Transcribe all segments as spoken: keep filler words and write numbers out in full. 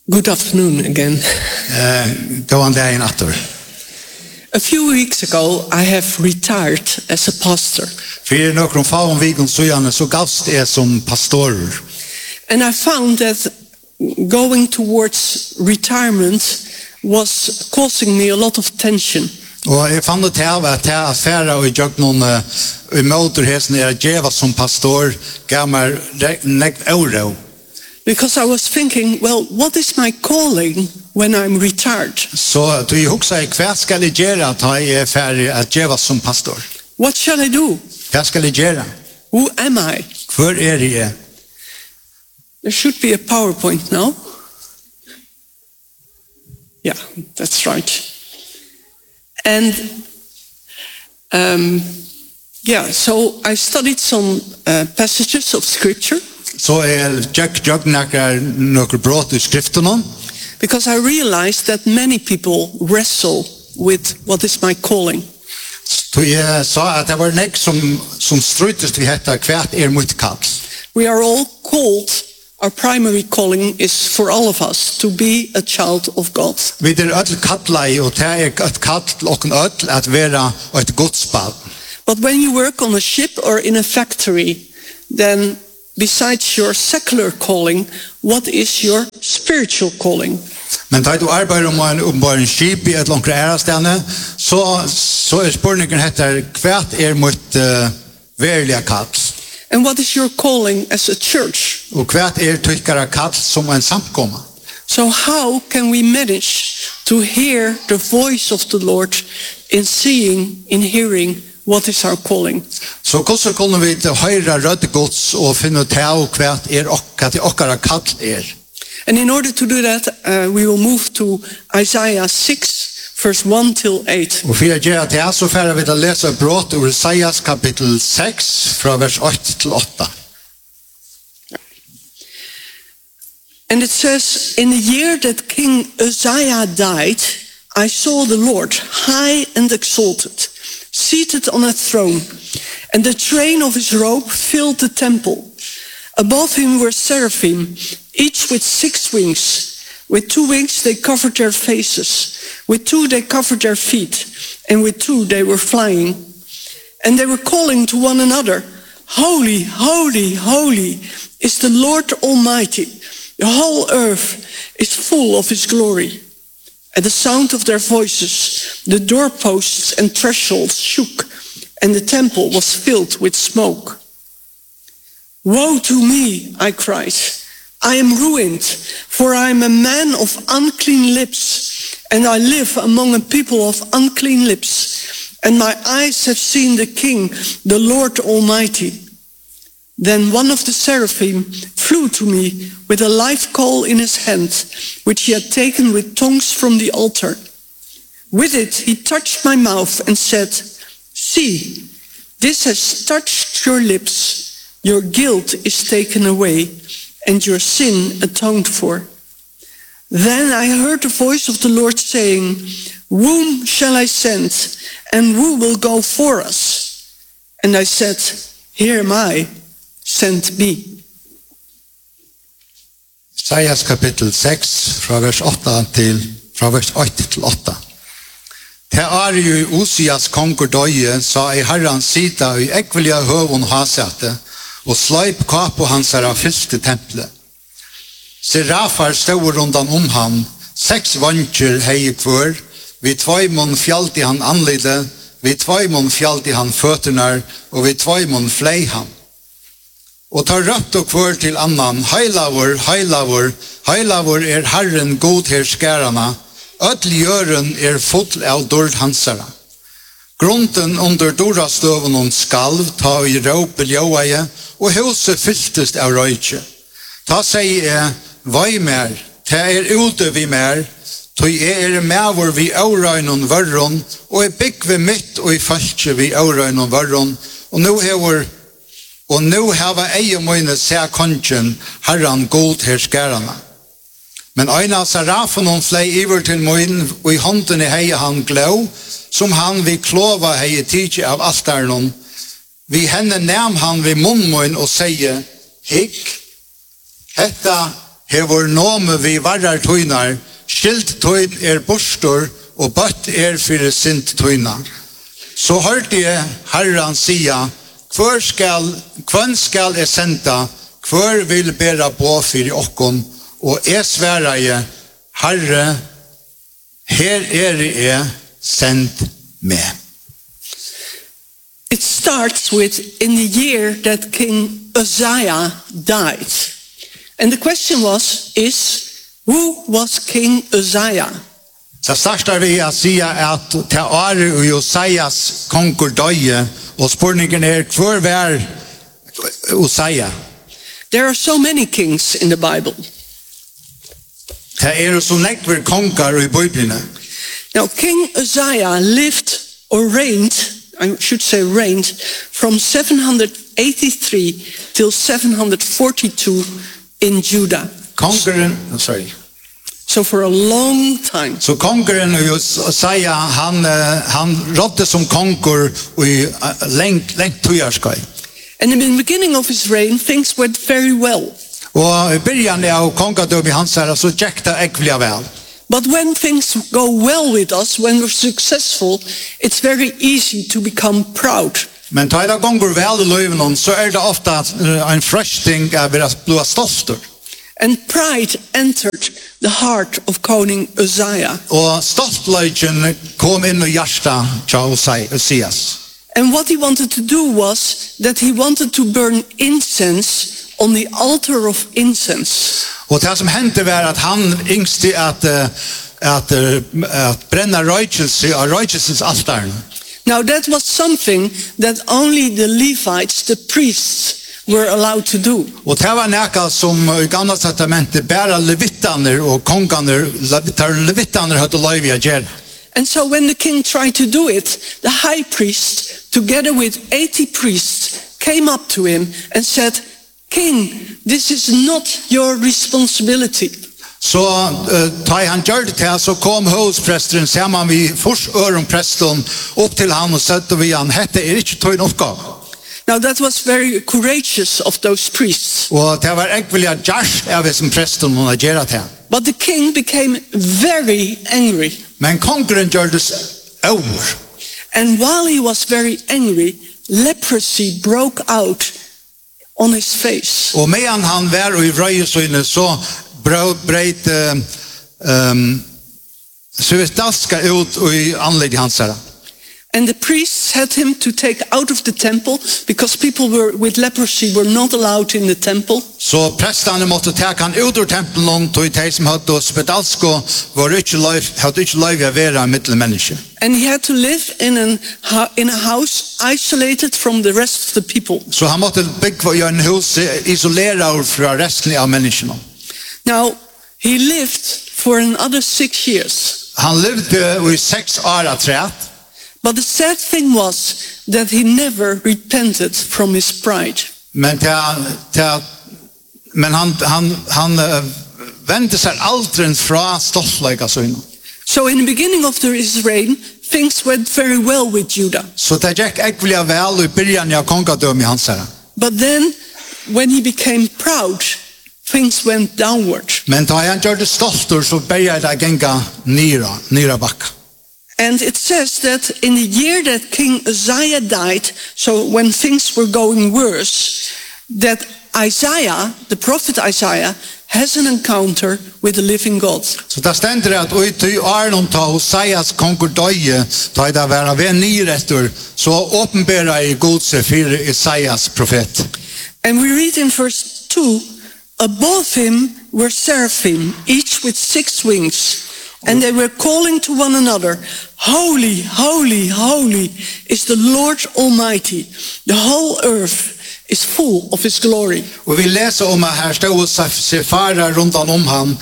Good afternoon again. Uh, go on day in after. A few weeks ago, I have retired as a pastor. För några få veckor sedan så gavs det som pastor. And I found that going towards retirement was causing me a lot of tension. Og jeg fann det her at jeg affæra og jeg noen i motorhesen er djeva som pastor gav meg nekt euro. Because I was thinking, well, what is my calling when I'm retired? Så du hugsa jeg hva skal jeg gjøre at jeg er ferdig at djeva som pastor? What shall I do? Hva skal jeg gjøre? Who am I? Hvor er jeg? There should be a PowerPoint now. Yeah, that's right. And um, yeah, so I studied some uh, passages of scripture. Så er jeg gjør noen brot i skriften. Because I realized that many people wrestle with what is my calling. Så jeg sa at det var nek som, som strøytest vi hette hvert er mot kall. We are all called, our primary calling is for all of us to be a child of God. Vi er ødel kattlei, og det er et kall til åkken ødel at være et godsball. But when you work on a ship or in a factory, then besides your secular calling, what is your spiritual calling? Men da du arbeider om en, om en skip i et langt ærestene, så, så er spørningen heter, hva er mot uh, verilige kall? And what is your calling as a church? Og hva er tykkere kall som en samkomma? So how can we manage to hear the voice of the Lord in seeing, in hearing what is our calling? Så hvordan kunne vi til høyre rødde gods og finne ut av hva er hva til okkara kall er? And in order to do that, uh, we will move to Isaiah six, verse one till eight. Og for å gjøre det, så får vi til å lese brot ur Isaias kapittel seks, fra vers åtte til åtte. And it says, in the year that King Uzziah died, I saw the Lord high and exalted, seated on a throne, and the train of his robe filled the temple. Above him were seraphim, each with six wings. With two wings they covered their faces, with two they covered their feet, and with two they were flying. And they were calling to one another, Holy, holy, holy is the Lord Almighty. The whole earth is full of his glory. At the sound of their voices, the doorposts and thresholds shook, and the temple was filled with smoke. Woe to me, I cried. I am ruined, for I am a man of unclean lips, and I live among a people of unclean lips, and my eyes have seen the King, the Lord Almighty. Then one of the seraphim flew to me with a live coal in his hand, which he had taken with tongs from the altar. With it he touched my mouth and said, See, this has touched your lips. Your guilt is taken away, and your sin atoned for. Then I heard the voice of the Lord saying, Whom shall I send, and who will go for us? And I said, Here am I, send me. Isaias kapittel seks, fra vers åtte til, fra vers åtte til åtte. Te er jo i Usias konger døye, sa i herran sida i ekvelia høvun hasete, og sleip kapo hans er av fylste tempelet. Serafar stod rundan om han, seks vantjer hei kvør, vi tveimon fjallt i han anlide, vi tveimon fjallt i han føternar, og vi tveimon flei han. Og tar røpt og kvør til annan, heilavur, heilavur, heilavur er herren god her skærana, ødel gjøren er full av dord hansara. Grunden under dorastøven og skalv, ta i råpe ljøaie, og huset fylltest av røyke. Ta seg jeg, vai mer, ta er ute vi mer, tog er mævor vi aurøynon varron, og er bygg vi mitt og i falske vi aurøynon varron, og nå hever Og nå hava eie møyne se kongen, herran god her skærana. Men øyne av sarafen hon flei iver til møyne, og i hånden hei han glå, som han vi klova hei tidsi av altaren. Vi henne nam han vi munnmøyne og seie, hikk, hetta hever nome vi varrar tøynar, skilt tøyn er bostor, og bøtt er fyrir sint tøyna. Så hørte jeg Herren sia, hver skal, hvem skal jeg senda, hver vil bæra på fyrir okkom, og jeg sværa jeg, Herre, her er jeg send med. It starts with in the year that King Uzziah died. And the question was, is, who was King Uzziah? Så startar vi att säga att till Are och Josias konkur döje, och spurningen är kvar var Uzziah. There are so many kings in the Bible. Det är så nekver konkar i Bibeln. Now, King Uzziah lived or reigned, I should say reigned, from seven eighty-three till seven forty-two in Judah. Konkaren, oh, sorry. So for a long time. Så konkaren och Josiah, han, han rådde som konkor i längt, längt tujarskaj. And in the beginning of his reign, things went very well. Og i början av kongadöm i hans herra så gick det äckliga väl. But when things go well with us, when we're successful, it's very easy to become proud. Men tar det gånger väl i livet så är det ofta en frestning att bli stolter. And pride entered the heart of Koning Uzziah. Og stoltløgjen kom inn i hjärsta til Uzias. And what he wanted to do was that he wanted to burn incense on the altar of incense. Og det som hendte var at han yngste at, at, at brenna røykelse av røykelsens altaren. Now that was something that only the Levites, the priests, were allowed to do. Og det var nekka som i gamla testamentet bara levitaner og konganer, levitaner hadde lov i å gjøre. And so when the king tried to do it, the high priest, together with eighty priests, came up to him and said, King, this is not your responsibility. Så uh, ta han gjør det til, så kom hovspresteren sammen vi først øren presten opp til han og sette vi han, hette er ikke tøyn oppgave. Now that was very courageous of those priests. Og det var egentlig gjørst av som presten må gjøre til. But the king became very angry. Men kongeren gjør det over. And while he was very angry, leprosy broke out on his face. Og medan han var i vrøyesøyne, så breit um, så vi daska ut i anlegg hans herre. And the priests had him to take out of the temple because people were with leprosy were not allowed in the temple. Så prestene måtte ta han ut ur tempelen, og de som hadde spedalsko var ikke lov, hadde ikke lov å være middelmenneske. And he had to live in, an, in a house isolated from the rest of the people. Så han måtte bygge i en hus isoleret fra resten av menneskene. Now, he lived for another six years. Han levde i seks år av træet. But the sad thing was that he never repented from his pride. Men, ta, ta, men han, han, han uh, vendte seg aldri fra stoltleika søgnen. So in the beginning of his reign, things went very well with Judah. Så det gikk ekkelig vel i byrjan av kongadøm i hans herre. But then, when he became proud, things went downward. Men da han gjør det stolter, så begynte det å genga nira, nira bakka. And it says that in the year that King Uzziah died, so when things were going worse, that Isaiah, the prophet Isaiah, has an encounter with the living God. Så det stender at ut i Arnon ta Hosias konkur døye, ta i det være ved nyretter, så åpenbæra i godse for Isaias profet. And we read in verse two, above him were seraphim, each with six wings. And they were calling to one another, Holy, holy, holy is the Lord Almighty. The whole earth is full of his glory. Og vi leser om at her stod sefarer rundt om ham,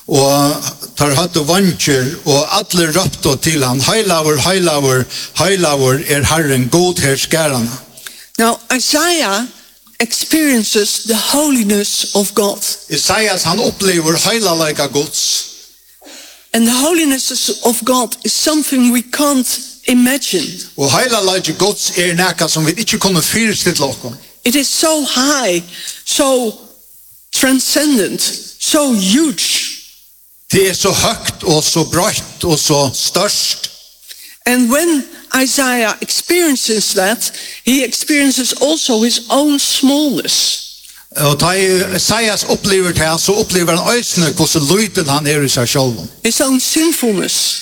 og tar hatt og vantjer, og alle røpte til han, Heilaver, heilaver, heilaver er Herren, god her skærene. Now Isaiah experiences the holiness of God. Isaias han opplever heilalega Guds. And the holiness of God is something we can't imagine. Og heilalega Guds er nekka som vi ikke kunne fyrstille okkom. It is so high, so transcendent, so huge. Det er så høgt og så brøtt og så størst. And when Isaiah experiences that, he experiences also his own smallness. Og da Isaias opplever det, så opplever han øysene hvordan lyden han er i seg selv. His own sinfulness.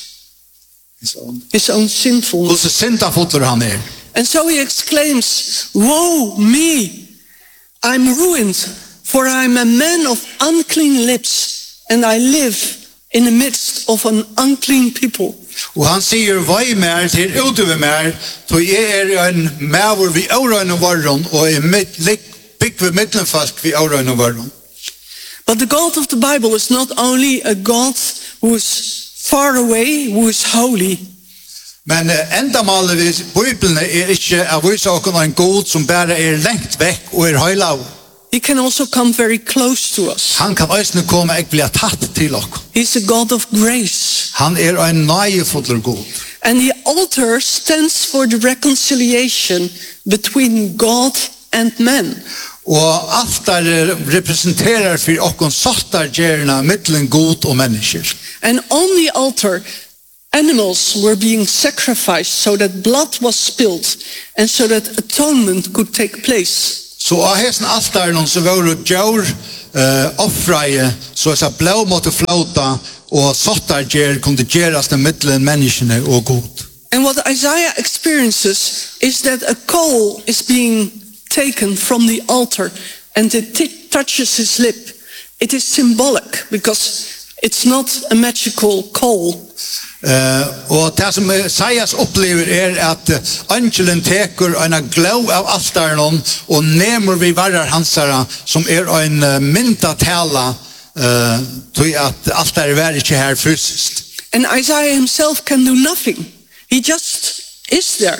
His own sinfulness. Hvordan syndafotler han er. And so he exclaims, woe me, I'm ruined, for I'm a man of unclean lips, and I live in the midst of an unclean people. Og han sier, vei mer til utover mer, så jeg er en maver vi øvrøyne varron, og jeg bygg ved middelfolk vi øvrøyne varron. But the God of the Bible is not only a God who is far away, who is holy. Men enda malet ved Bibelen er ikke å vise oss en god som bare er lengt vekk og er høylav. He can also come very close to us. Han kan også komme og bli tatt til oss. He's a God of grace. Han er en nøyefuller god. And the altar stands for the reconciliation between God and man. Og altar representerar for okkon sottar gjerna mittlen god og mennesker. And on the altar, animals were being sacrificed so that blood was spilled and so that atonement could take place. Så av hesten altaren så var det djur uh, offreie, så at blå måtte flåta, og sottar gjer kunne gjerast av mittlen menneskene og god. And what Isaiah experiences is that a coal is being taken from the altar and it t- touches his lip. It is symbolic because it's not a magical coal. Uh, og det som Isaias opplever er at uh, angelen teker en glå av altaren og nemer vi varar hansara som er en uh, myndatala uh, til at altaren er ikke her fysisk. And Isaiah himself can do nothing. He just is there.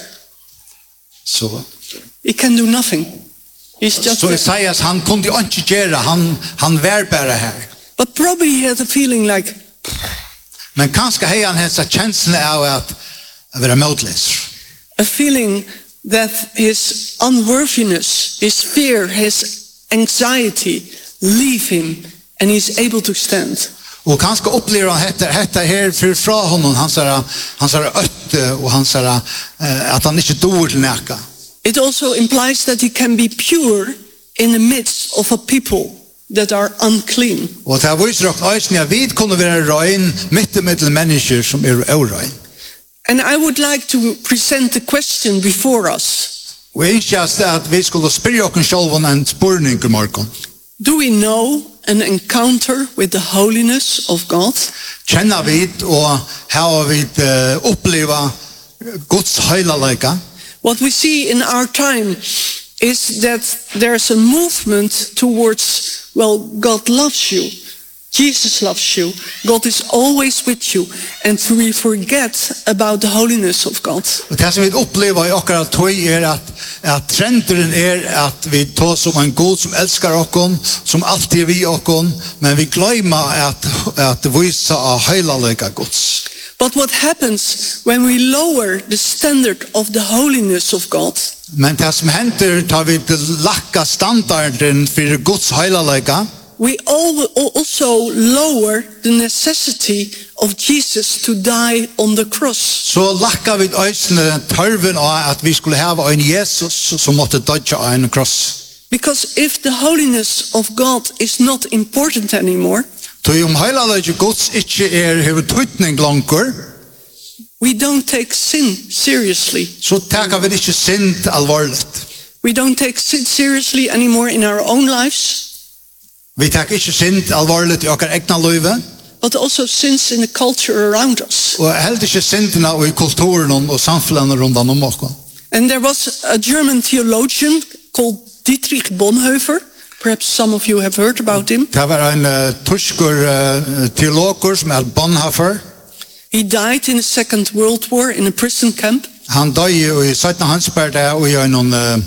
Så He can do nothing. He's just Så there. Isaias han kunde ikke gjøre, han, han var bare her. But probably he had a feeling like, Men kanskje hei han hensa kjenslen av at være modløs. a feeling that his unworthiness, his fear, his anxiety leave him and he's able to stand. Og kanskje opplever han hette, hette her for fra honom, han sa han sa øtte og han sa uh, at han ikke dår til næka. It also implies that he can be pure in the midst of a people that are unclean. Og det viser også øyne at vi kunne være røyn midt i middel mennesker som er øvrøyn. And I would like to present a question before us. Og jeg ønsker at vi skulle spørre oss selv om en spørning i morgen. Do we know an encounter with the holiness of God? Kjenner vi og har vi uh, oppleva Guds høylaløyga? What we see in our time is that there's a movement towards, well, God loves you. Jesus loves you. God is always with you. And we forget about the holiness of God. Og det som vi opplever i akkurat tøy er at, at trenderen er at vi tar som en god som elskar okkon, som alltid er vi okkon, men vi glemmer at, at vise av høylaløyga Guds. But what happens when we lower the standard of the holiness of God? Men det som henter tar vi til lakka standarden for Guds høylaløyga, we all also lower the necessity of Jesus to die on the cross. så lakka vi øysene tørven av at vi skulle hava en Jesus som måtte dødja av en kross. Because if the holiness of God is not important anymore, Så om høylaløyga Guds ikke er hever tøytning langer, we don't take sin seriously. så takker vi ikke synd alvorligt. We don't take sin seriously anymore in our own lives, Vi takker ikke synd alvorligt i okkar egna løyve, but also sins in the culture around us. og helt ikke syndene i kulturen og samfunnet rundt om oss. And there was a German theologian called Dietrich Bonhoeffer. Perhaps some of you have heard about him. Det var en uh, tysker uh, teologer som er Bonhoeffer. He died in the Second World War in a prison camp. Han døde i syttende hansberg og i en, uh,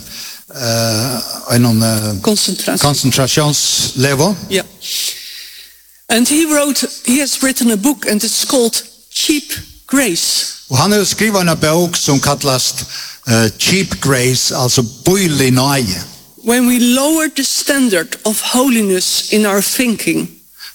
uh, en uh, Concentration. konsentrasjonslevel. Yeah. And he wrote, he has written a book and it's called Cheap Grace. Og han har skrivet en bok som kallas uh, Cheap Grace, altså bøylig nøye. When we lower the standard of holiness in our thinking,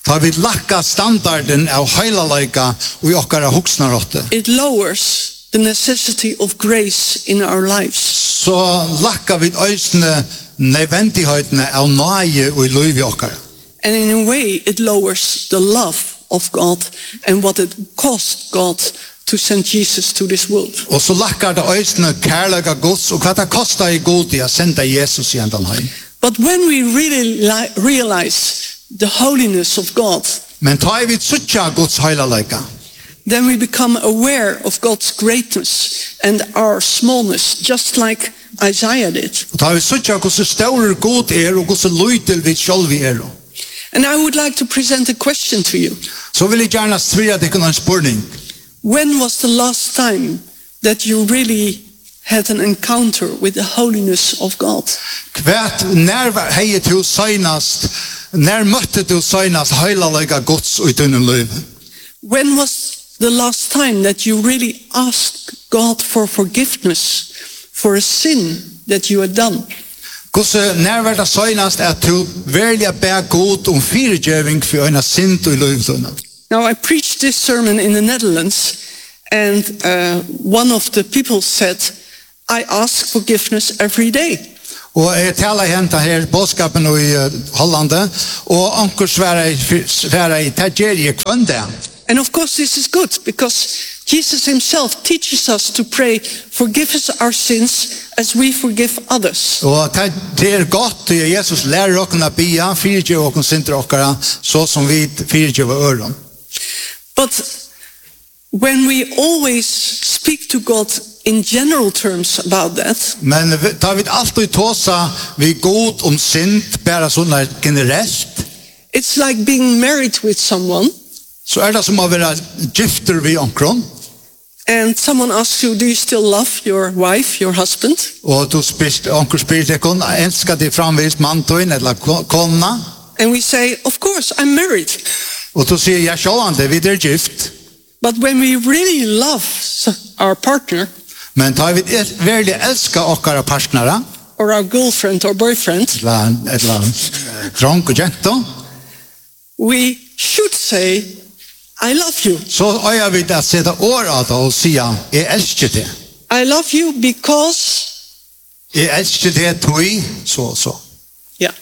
Ta vi lakka standarden av heilalega og i okkara hugsnarotte. it lowers the necessity of grace in our lives. Så lakka vi øysne nødvendighetene av nøye og i liv i okkara. And in a way, it lowers the love of God and what it cost God to send Jesus to this world. Og så lakkar det øysne kærlega gods og hva det kostar i god i å senda Jesus i endan heim. But when we really li- realize the holiness of God, Men ta vi suttja gods heilalega, then we become aware of God's greatness and our smallness, just like Isaiah did. og ta vi suttja gods staurer god er og gods løytel vi sjálvi er. And I would like to present a question to you. Så vil jeg gjerne svira deg en spurning. When was the last time that you really had an encounter with the holiness of God? Kvært nær hei du seinast, nær møtte du seinast heilalega gods og i denne liv. When was the last time that you really asked God for forgiveness for a sin that you had done? Gosse nær var det seinast at du verlig bær god om fyrirgjøving for en synd og i liv. Now, I preached this sermon in the Netherlands, and uh, one of the people said, I ask forgiveness every day. Og jeg taler henta her bådskapen i uh, Hollande, og anker sværa i Tadjeri kvønda. And of course, this is good, because Jesus himself teaches us to pray, forgive us our sins as we forgive others. Og det er godt, Jesus lærer okkene bia, fyrirgjøv okkene synder okkara, så som vi fyrirgjøv øren. But when we always speak to God in general terms about that, Men da vi alltid tåsa vi god om synd, bare sånn generelt, it's like being married with someone, så er det som å være gifter vi omkron, and someone asks you, do you still love your wife, your husband? og du spist, onker spyrt deg kun, elskar de framvist manntøyn eller kona, And we say, of course, I'm married. og du sier, ja, sjålande, vi er gift, But when we really love our partner, men da vi virkelig elskar okkara partnera, or our girlfriend or boyfriend, eller, eller drong og jento, we should say, I love you. så øyer vi at sette år av det og sier, jeg elsker det. I love you because, Jeg elsker det tog, så og så. yeah.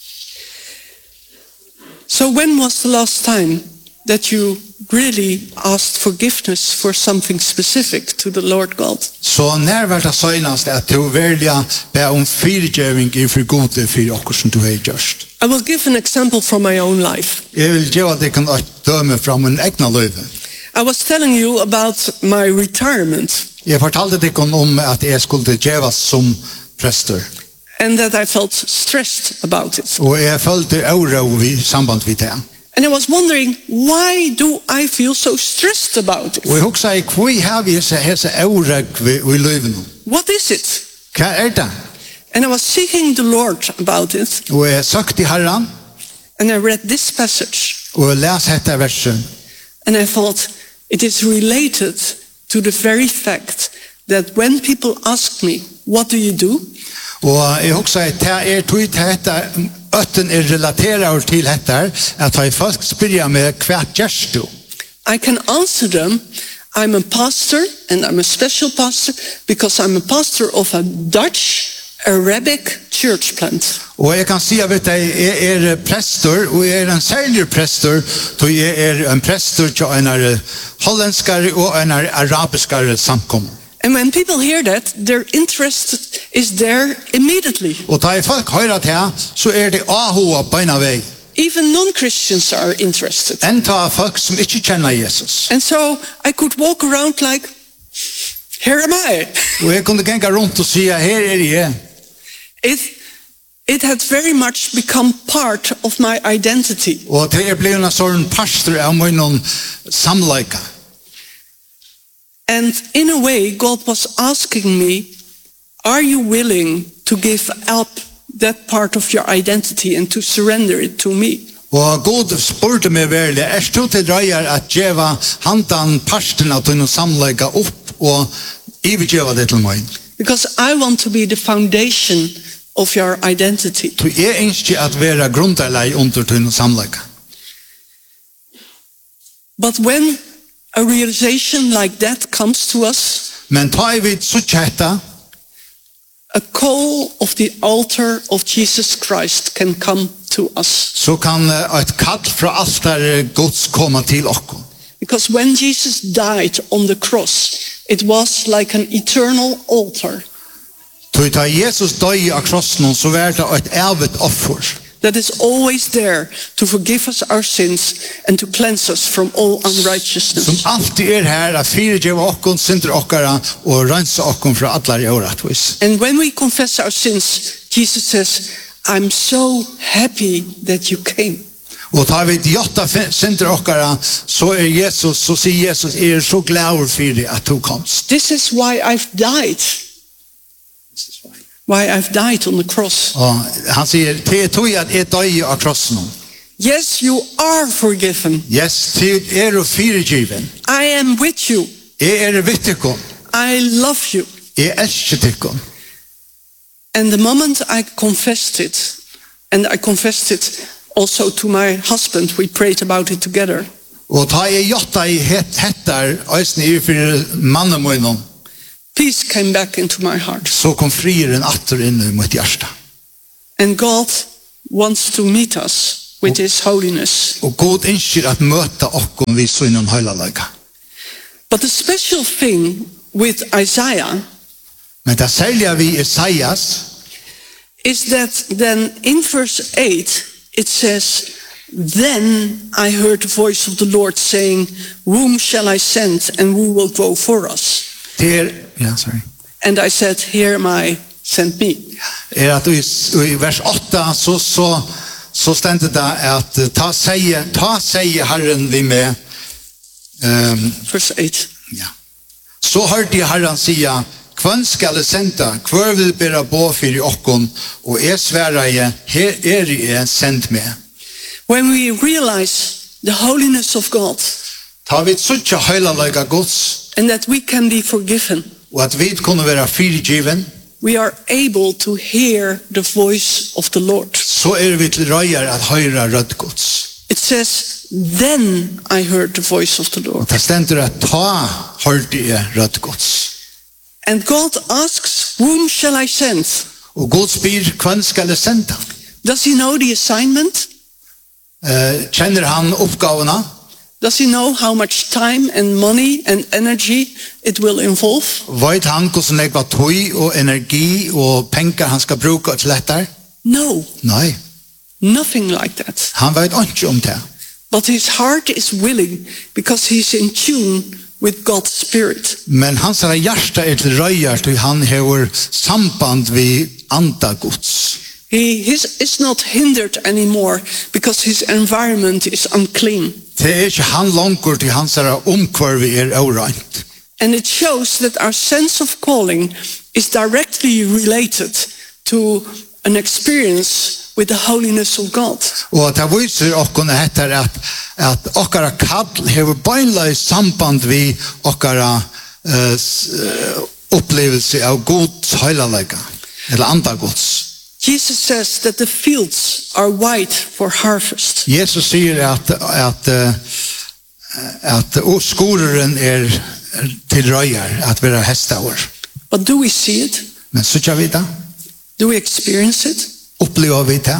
So when was the last time that you really asked forgiveness for something specific to the Lord God? Så nær var det søgnast at du virkelig ber om fyrirgjøving i for gode for okkur som du har gjørst. I will give an example from my own life. Jeg vil gjøre deg en døme fra min egna løyve. I was telling you about my retirement Jeg fortalte deg om at jeg skulle gjøres som prester. and that I felt stressed about it. Og jeg følte uro i samband med det. And I was wondering, why do I feel so stressed about it? Og jeg husker, hva har vi hese uro i løyven? What is it? Hva er det? And I was seeking the Lord about it, Og jeg søkte i Herren, and I read this passage, og jeg les dette verset. and I thought, it is related to the very fact that when people ask me, what do you do? Og jeg husker, at det er tog til dette, øtten er relateret til dette, at jeg folk spyrir meg, hva gjørs du? I can answer them, I'm a pastor, and I'm a special pastor, because I'm a pastor of a Dutch Arabic church plant. Og jeg kan si at jeg er prester, og jeg er en særlig prester, så jeg er en prester til en hollandskare og en arabiskare samkommer. And when people hear that, their interest is there immediately. Og da folk hører det her, så er det ahoa på en vei. Even non-Christians are interested. Enda folk som ikke kjenner Jesus. And so I could walk around like, here am I. Og jeg kunne genga rundt og si, her er jeg. It, it had very much become part of my identity. Og det er blevet en sånn pastor av min samleika. And in a way, God was asking me, are you willing to give up that part of your identity and to surrender it to me? Og God spurte meg veldig, er du til dreier at djeva handan parsten av din samleika opp og ivergjeva det til meg? Because I want to be the foundation of your identity. Så jeg ønsker at være grunderlei under din samleika. But when a realization like that comes to us, Men ta vi suttja hetta, a call of the altar of Jesus Christ can come to us. så kan eh, et kall fra altare Guds komma til okkom. Because when Jesus died on the cross, it was like an eternal altar Tog ta Jesus døy av krossen, så var det et evet offer, that is always there to forgive us our sins and to cleanse us from all som unrighteousness. alltid er her, at fyrirgeva okkom, synder okkara, og rensa okkom fra allar i åretvis. And when we confess our sins, Jesus says, I'm so happy that you came. Og tar vi djotta synder okkara, så er Jesus, så sier Jesus, er så glad fyrir at du komst. This is why I've died. Why I've died on the cross. Og han sier, det er tog at jeg døy av krossen. Yes, you are forgiven. Yes, det er og fyrirgiven. I am with you. Jeg er vittikon. I love you. Jeg elsker tikon. And the moment I confessed it, and I confessed it also to my husband, we prayed about it together. Og ta jeg jotta i het, hettar, eisne i fyrir mannen munnen, Peace came back into my heart. så kom frieren atter inn i mitt hjärsta. And God wants to meet us with His holiness. Og God innskjer at møta okkom vi synen høylalega. But the special thing with Isaiah Men det særlige vi Isaias, is that then in verse eight it says, Then I heard the voice of the Lord saying, Whom shall I send and who will go for us? det er, ja, sorry, And I said, Here am I, send me. er at i, i vers åtta så, så, så stendte det at ta seie, ta seie Herren vi med, um, Verse eight. ja. Så hørte jeg Herren sia, Kvann skal jeg senda, hver vil bera bo fyrir okkon, og jeg sværa jeg, her er jeg sendt med. When we realize the holiness of God Ta vi suttja høylalega Guds, and that we can be forgiven, og at vi kunne være fyrirgiven, we are able to hear the voice of the Lord. så er vi til røyar at høyra rødt Guds. It says, Then I heard the voice of the Lord. Og det stender at ta hørte jeg rødt Guds. And God asks, Whom shall I send? Og Gud spyr, kvann skal jeg senda? Does He know the assignment? Uh, kjenner han oppgavene? Does He know how much time and money and energy it will involve? Vet han hvordan jeg var tøy og energi og penger han skal bruke til dette? No, Nei, nothing like that. han vet ikke om det. But his heart is willing because he's in tune with God's Spirit. Men hans hjärta er til røyar til han hever samband vi anda Guds. He his, is not hindered anymore because his environment is unclean. Det er ikke han langer til hans omkvarvi er avreint. And it shows that our sense of calling is directly related to an experience with the holiness of God. Og det viser okkone hettar at, at okkara kall hever beinleis samband vi okkara uh, opplevelse av Guds høylalega, eller anda Guds. Jesus says that the fields are white for harvest. Jesus sier at, at, uh, at skoreren er til røyar, at vi er hestaver. But do we see it? Men så kjør vi det? Do we experience it? Opplever vi det?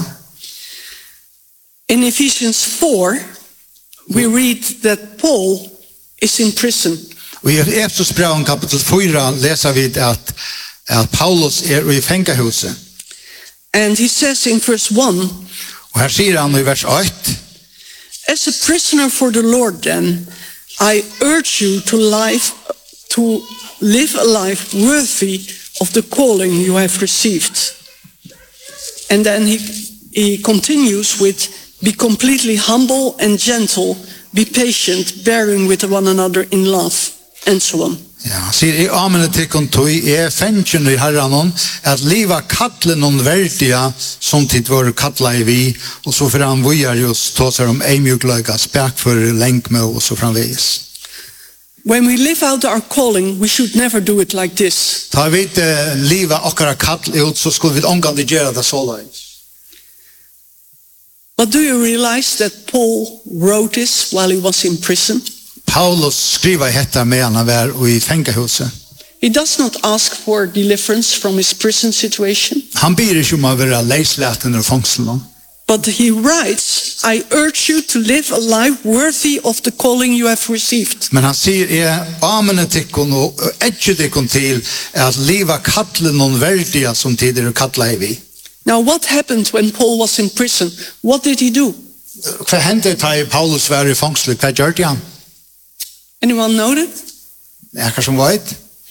In Ephesians four, we read that Paul is in prison. Og i Efesosbrevet kapitel fyra leser vi at, at Paulus er i fengehuset. And he says in verse one, Og her sier han i vers åtte, As a prisoner for the Lord then, I urge you to life, to live a life worthy of the calling you have received. And then he, he continues with, be completely humble and gentle, be patient, bearing with one another in love, and so on. ja, han sier, jeg amene til kontoi, jeg er fengen i herranon, at liva kattlen on verdia, som tid var kattla i vi, og så for han vujar just tåsar om eimjugløyga, spekk for lengme, og så framvis. When we live out our calling, we should never do it like this. Ta vi uh, liva okkara kattl ut, så skulle vi omgående gjøre det så langt. But do you realize that Paul wrote this while he was in prison? Paulus skriver hetta med han var i fängelsehuset. He does not ask for deliverance from his prison situation. Han ber ikke om å være leislaten ur fångselen. But he writes, I urge you to live a life worthy of the calling you have received. Men han sier, jeg amene tikkun og edge tikkun til at liva kattlen og verdiga som tider kattla i vi. Now what happened when Paul was in prison? What did he do? Hva hendte da Paulus var i fångsel? Hva gjør det han? Anyone know it? Jeg kan som vet.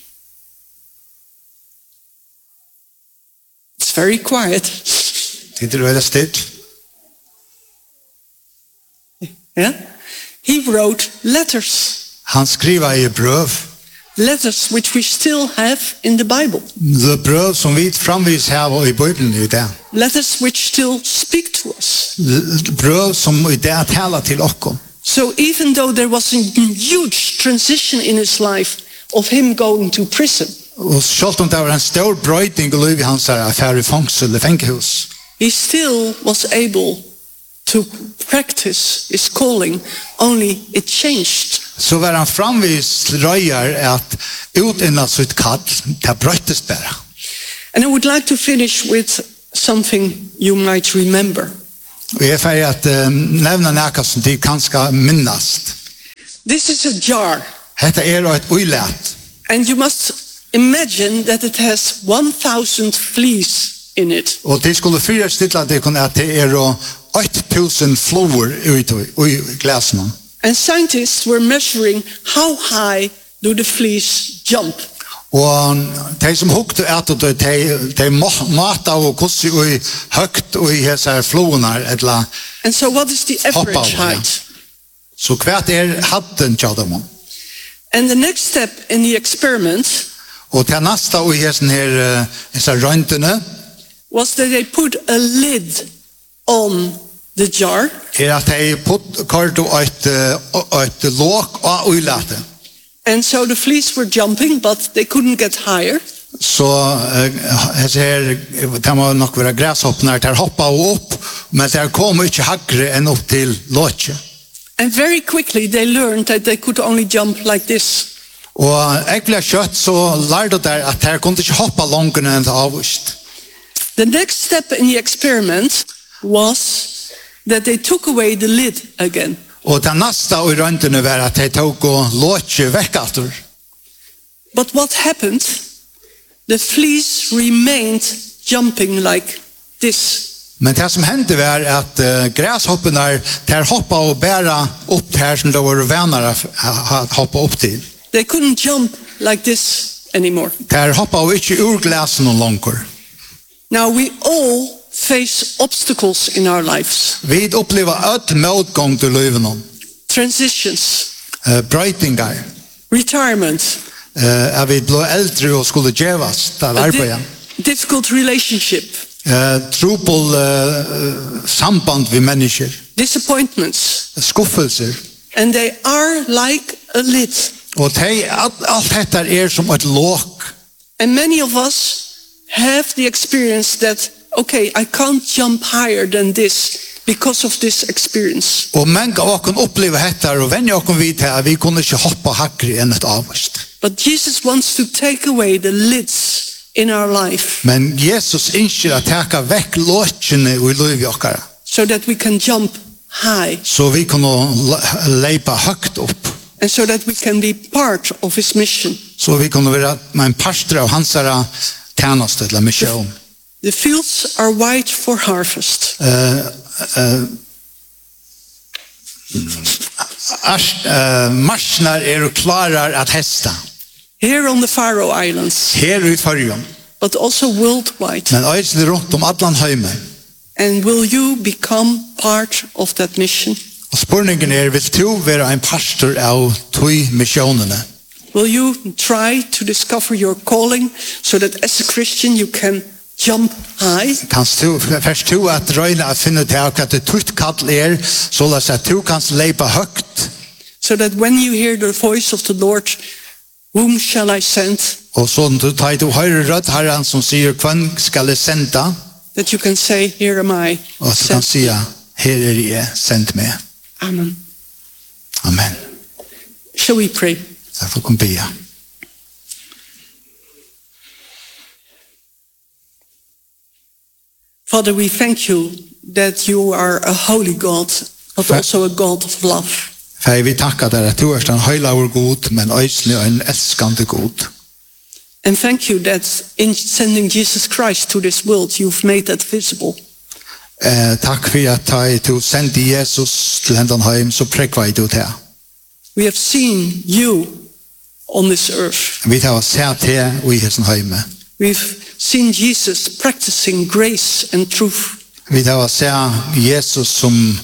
It's very quiet. Tider er det stilt. Yeah? He wrote letters. Han skriver i brøv. Letters which we still have in the Bible. Det brøv som vi framvis her i Bibelen i det. Letters which still speak to us. Brøv som i det taler til okkom. So even though there was a huge transition in his life of him going to prison, Og selv om det var en stor brøyding i livet hans her affær i fångsel i fengehus, he still was able to practice his calling, only it changed. så var han framvis røyer at utinna sitt kall, det brøytes bare. And I would like to finish with something you might remember. Og jeg får at uh, nevna nækka som de kanskje minnast. This is a jar, Hetta er et uilet. and you must imagine that it has one thousand fleas in it. Og de skulle fyra stilla det kunne at det er eitt tusen floer ut i glasen. And scientists were measuring how high do the fleas jump. Og de som hukte at det, de, de mata og kossi i høgt og i hesar floenar, etla And so what is the average hoppa av, ja. height? Så hvert er hatten tja dem. And the next step in the experiment Og til nasta og i hessen her, hesar røntene, was that they put a lid on the jar, er at de putt kort og et, et låk og uilete. and so the fleas were jumping, but they couldn't get higher. Så hesar her, det må nok være græshoppner, der hoppa opp, men der kom ikke hagre enn opp til låkje. And very quickly they learned that they could only jump like this. Og jeg ble kjøtt, så lærte der at her kunne ikke hoppa langere enn det avvist. The next step in the experiment was that they took away the lid again. Og det neste i røntene var at de tok og låtje vekk etter. But what happened? The fleas remained jumping like this. Men det som hendte var at uh, græshoppene der hoppa og bæra opp her som det var venner å hoppa opp til. They couldn't jump like this anymore. Der hoppa og ikke ur glasen og langer. Now we all face obstacles in our lives. Vi opplever ødt motgång til liven. Transitions, Uh, brøytingar. retirement, Uh, at vi ble eldre og skulle gjevas til a arbeidet. di- difficult relationship, Uh, trupel uh, samband vi mennesker. disappointments, Skuffelser. and they are like a lid. Og de, alt, alt dette er som et låk. And many of us have the experience that, okay, I can't jump higher than this because of this experience. Og mange av oss opplever dette, og venner oss vidt her, at vi kunne ikke hoppe hakre enn et avvist. But Jesus wants to take away the lids in our life Men Jesus ønsker å taka vekk låkene i livet okkara, so that we can jump high så vi kunne le- leipa høgt opp, and so that we can be part of his mission. så vi kunne være med en pastor av hans tjeneste til mission. The fields are white for harvest. Uh, uh, uh, marsnar er klarar at hesta, Here on the Faroe Islands, her i Førjum, but also worldwide. men øyselig rundt om allan heimen. And will you become part of that mission? Og spurningen er, vil du være en pastor av tog missionene? Will you try to discover your calling so that as a Christian you can jump high? Kanst du, først du at røyne at finne til hva det tutt kall er, så at du kanst leipa høgt, So that when you hear the voice of the Lord, whom shall I send? og så du tar du høyre rødt herren som sier, hvem skal jeg senda? That you can say, here am I. Og så kan Send. sige, her er jeg, send meg. Amen. Amen. Shall we pray? Så får vi be. Father, we thank you that you are a holy God, but Fa- also a God of love. For vi takker deg at du er en høylaver god, men øyselig en elskende god. And thank you that in sending Jesus Christ to this world, you've made that visible. Eh, takk for at da du sendte Jesus til hendene heim, så prekvar du til. We have seen you on this earth. Vi tar sett til og i hessen heime. We've seen Jesus practicing grace and truth. Vi tar sett Jesus som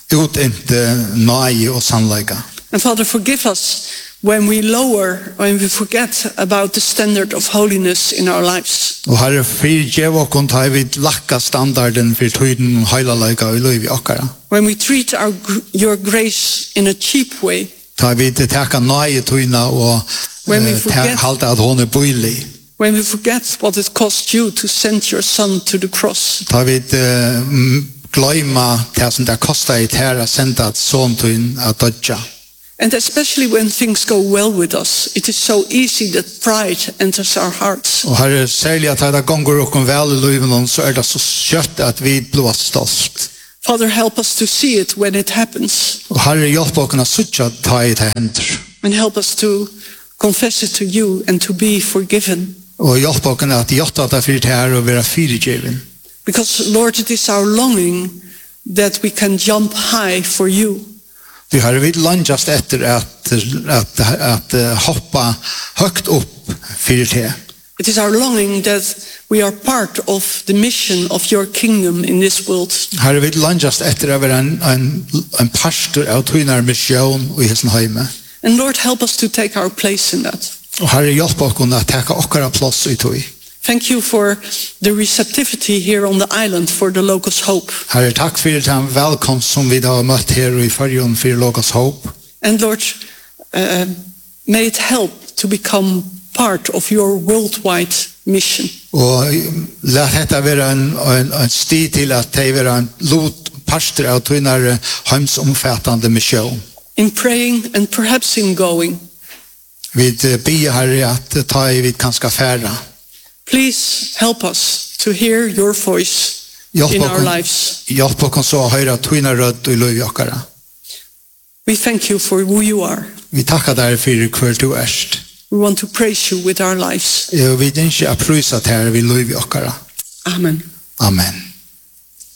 utinte nøye og sannleika. And Father, forgive us when we lower, when we forget about the standard of holiness in our lives. Og herre, fyrir djev og kun tar vi lakka standarden for tøyden og høylaleika og løyvi okkara. When we treat our, gr- your grace in a cheap way. Tar vi til teka nøye tøyna og When we eh, forget- halda at hon er bøylig. When we forget what it cost you to send your son to the cross. Tar vi uh, gløyma det som det kostar i tæra senda at sån tøyn at dødja. And especially when things go well with us, it is so easy that pride enters our hearts. Og herre, særlig at det gonger okkom vel i løyven, så er det så kjøtt at vi blir stolt. Father, help us to see it when it happens, Og herre, hjelp okkom a suttja ta i det hender. and help us to confess it to you and to be forgiven. Og hjelp okkom at hjelta det fyrir her og være fyrirgjeven. Because, Lord, it is our longing that we can jump high for you. Vi har vidt landjast etter at, at, at, at hoppa høgt opp fyrir det. It is our longing that we are part of the mission of your kingdom in this world. Her vidt landjast etter å være en, en, en pastor av tøynar mission i hessen heime. And Lord, help us to take our place in that. Og herre, hjelp okkom at teka okkara plass i tøy. Thank you for the receptivity here on the island for the Locust Hope. Herre, takk fyrir den velkomst som vi da har møtt her i Fyrjon for Locust Hope. And Lord, uh, may it help to become part of your worldwide mission. Og let dette være en, en, en sti til at det være en lot pastor av tøynar heimsomfattende mission. In praying and perhaps in going, Vi be herre at ta i vid kanska færra. please help us to hear your voice Hjelp in our okkom- lives. Hjelp okkom så å høyra tøynar rødd i løy okkara. We thank you for who you are. Vi takkar der fyrir hver du erst. We want to praise you with our lives. Og vi dinskje a prysa til her vi løy okkara. Amen. Amen.